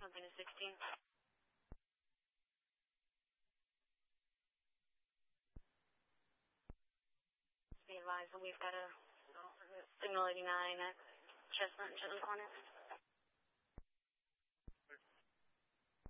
Something to 16. Be advised that we've got a signal 89 at Chestnut and Chitlin Corner.